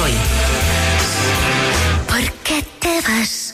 Ferrol. ¿Por qué te vas?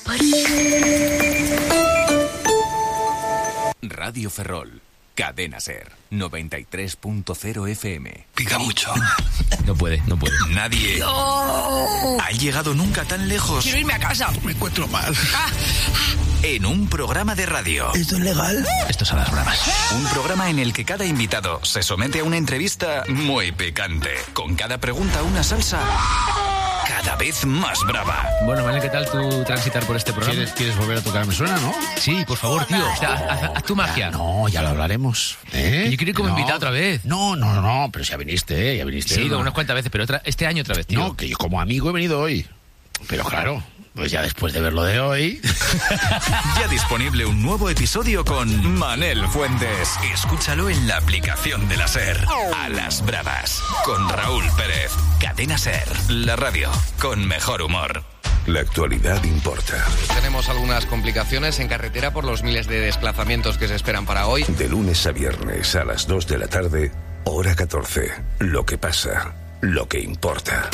Radio Ferrol. Cadena Ser. 93.0 FM. Pica mucho. No puede. Nadie ha llegado nunca tan lejos. Quiero irme a casa. Me encuentro mal. En un programa de radio. ¿Esto es legal? Esto es a las bravas. Un programa en el que cada invitado se somete a una entrevista muy picante. Con cada pregunta una salsa cada vez más brava. Bueno, Manel, ¿qué tal tú transitar por este programa? ¿Quieres volver a tocar Me Suena, no? Sí, por favor, tío. Haz tu magia. No, ya lo hablaremos. Yo quiero ir como invitado otra vez. No, pero ya viniste. Sí, he ido unas cuantas veces, pero este año otra vez, tío. No, que yo como amigo he venido hoy. Pero claro, pues ya después de ver lo de hoy... Ya disponible un nuevo episodio con Manel Fuentes. Escúchalo en la aplicación de la SER. A las bravas, con Raúl Pérez. Cadena SER, la radio con mejor humor. La actualidad importa. Tenemos algunas complicaciones en carretera por los miles de desplazamientos que se esperan para hoy. De lunes a viernes a las 2 de la tarde, hora 14. Lo que pasa, lo que importa.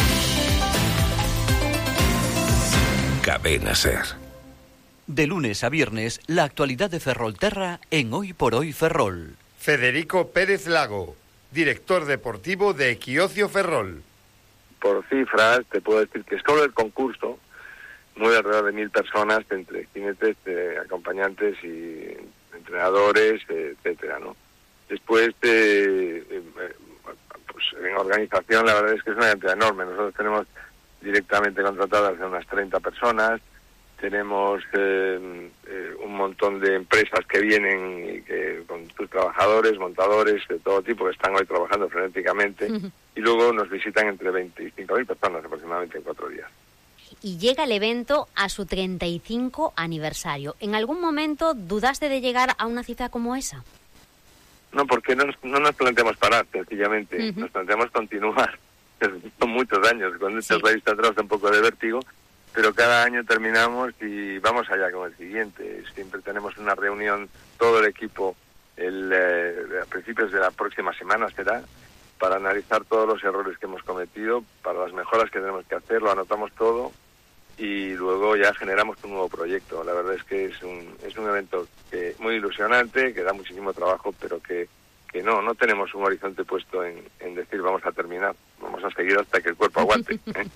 Cadena Ser. De lunes a viernes, la actualidad de Ferrolterra en Hoy por Hoy Ferrol. Federico Pérez Lago, director deportivo de Equiocio Ferrol. Por cifras, te puedo decir que solo el concurso mueve alrededor de 1.000 personas, entre jinetes, acompañantes y entrenadores, etcétera, ¿no? Después, pues en organización, la verdad es que es una cantidad enorme. Nosotros tenemos directamente contratadas a unas 30 personas, tenemos un montón de empresas que vienen y que, con sus trabajadores, montadores de todo tipo, que están hoy trabajando frenéticamente, y luego nos visitan entre 25.000 personas aproximadamente en 4 días. Y llega el evento a su 35 aniversario. ¿En algún momento dudaste de llegar a una cifra como esa? No, porque no nos planteamos parar, sencillamente, nos planteamos continuar. Son muchos años, cuando echas la vista atrás un poco de vértigo, pero cada año terminamos y vamos allá con el siguiente. Siempre tenemos una reunión, todo el equipo, a principios de la próxima semana será, para analizar todos los errores que hemos cometido, para las mejoras que tenemos que hacer, lo anotamos todo y luego ya generamos un nuevo proyecto. La verdad es que es un evento muy ilusionante, que da muchísimo trabajo, pero que no tenemos un horizonte puesto en decir vamos a terminar, vamos a seguir hasta que el cuerpo aguante.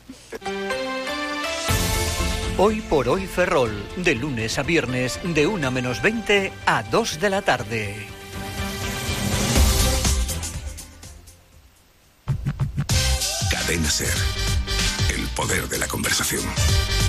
Hoy por Hoy Ferrol, de lunes a viernes, de 1:20 a 2 de la tarde. Cadena Ser. El poder de la conversación.